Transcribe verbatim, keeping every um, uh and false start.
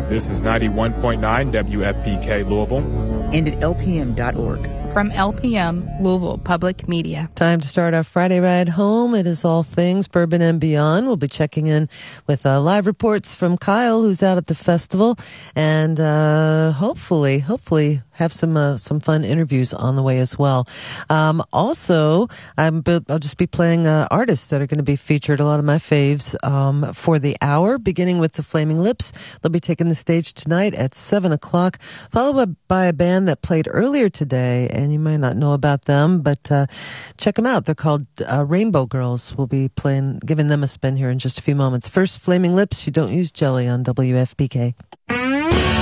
This is ninety-one point nine W F P K Louisville. And at L P M dot org. From L P M, Louisville Public Media. Time to start our Friday ride home. It is all things bourbon and beyond. We'll be checking in with uh, live reports from Kyle, who's out at the festival, and uh, hopefully, hopefully have some uh, some fun interviews on the way as well. Um, also, I'm, I'll just be playing uh, artists that are going to be featured, a lot of my faves, um, for the hour, beginning with the Flaming Lips. They'll be taking the stage tonight at seven o'clock, followed by a band that played earlier today, and you might not know about them, but uh, check them out. They're called uh, Rainbow Girls. We'll be playing, giving them a spin here in just a few moments. First, Flaming Lips, You Don't Use Jelly on W F P K.